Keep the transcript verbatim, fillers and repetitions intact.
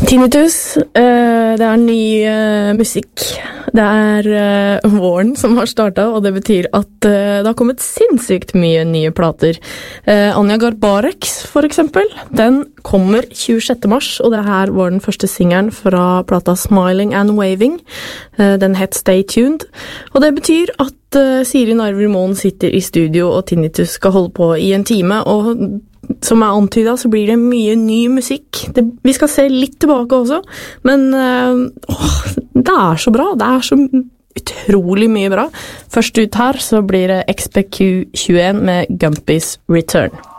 Tinnitus, uh, det er ny uh, musikk. Det er uh, våren som har startet, og det betyr at uh, det har kommet sinnssykt mye nye plater. Uh, Anja Garbarek, for eksempel, den kommer tjuesjette mars, og det her var den første singeren fra plata Smiling and Waving. Uh, den het Stay Tuned, og det betyr at uh, Siri Narver Moen sitter i studio, og Tinnitus skal holde på i en time, og som er antydet, så blir det mye ny musikk. Det, vi skal se litt tilbake også, men øh, åh, det er så bra. Det er så utrolig mye bra. Først ut her så blir det X P Q tjueen med Gumpy's Return.